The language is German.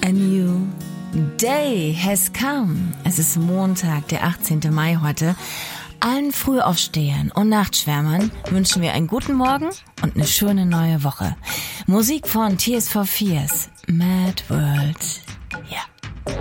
A new day has come. Es ist Montag, der 18. Mai heute. Allen Frühaufstehern und Nachtschwärmern wünschen wir einen guten Morgen und eine schöne neue Woche. Musik von Tears for Fears, Mad World.